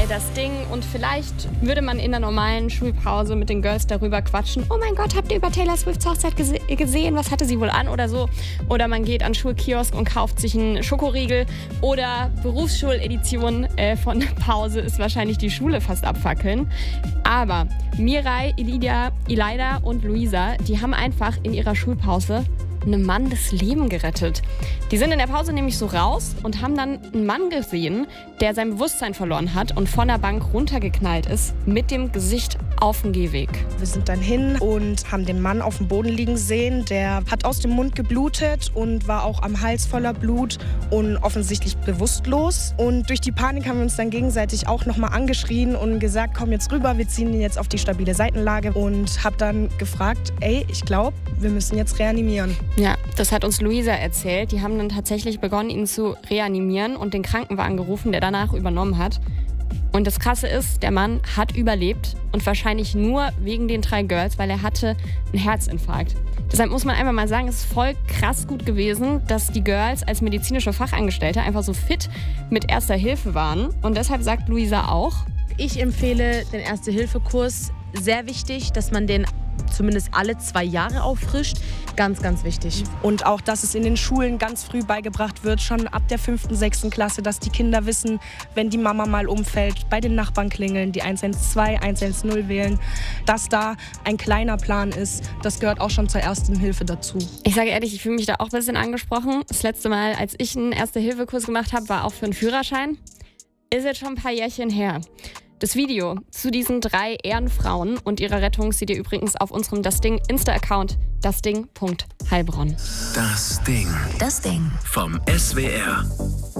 bei Das Ding und vielleicht würde man in der normalen Schulpause mit den Girls darüber quatschen. Oh mein Gott, habt ihr über Taylor Swifts Hochzeit gesehen? Was hatte sie wohl an oder so? Oder man geht an den Schulkiosk und kauft sich einen Schokoriegel. Oder Berufsschuledition von Pause ist wahrscheinlich die Schule fast abfackeln. Aber Mirai, Elida und Luisa, die haben einfach in ihrer Schulpause einem Mann das Leben gerettet. Die sind in der Pause nämlich so raus und haben dann einen Mann gesehen, der sein Bewusstsein verloren hat und von der Bank runtergeknallt ist mit dem Gesicht auf den Gehweg. Wir sind dann hin und haben den Mann auf dem Boden liegen sehen. Der hat aus dem Mund geblutet und war auch am Hals voller Blut und offensichtlich bewusstlos. Und durch die Panik haben wir uns dann gegenseitig auch nochmal angeschrien und gesagt, komm jetzt rüber, wir ziehen ihn jetzt auf die stabile Seitenlage. Und habe dann gefragt, ey, ich glaube, wir müssen jetzt reanimieren. Ja, das hat uns Luisa erzählt. Die haben dann tatsächlich begonnen, ihn zu reanimieren und den Krankenwagen gerufen, der danach übernommen hat. Und das Krasse ist, der Mann hat überlebt und wahrscheinlich nur wegen den 3 Girls, weil er hatte einen Herzinfarkt. Deshalb muss man einfach mal sagen, es ist voll krass gut gewesen, dass die Girls als medizinische Fachangestellte einfach so fit mit Erster Hilfe waren. Und deshalb sagt Luisa auch: Ich empfehle den Erste-Hilfe-Kurs. Sehr wichtig, dass man den zumindest alle 2 Jahre auffrischt. Ganz, ganz wichtig. Und auch, dass es in den Schulen ganz früh beigebracht wird, schon ab der 5., 6. Klasse, dass die Kinder wissen, wenn die Mama mal umfällt, bei den Nachbarn klingeln, die 112, 110 wählen, dass da ein kleiner Plan ist. Das gehört auch schon zur Ersten Hilfe dazu. Ich sage ehrlich, ich fühle mich da auch ein bisschen angesprochen. Das letzte Mal, als ich einen Erste-Hilfe-Kurs gemacht habe, war auch für einen Führerschein. Ist jetzt schon ein paar Jährchen her. Das Video zu diesen 3 Ehrenfrauen und ihrer Rettung seht ihr übrigens auf unserem Das Ding Insta-Account dasding.heilbronn. Das Ding. Das Ding. Vom SWR.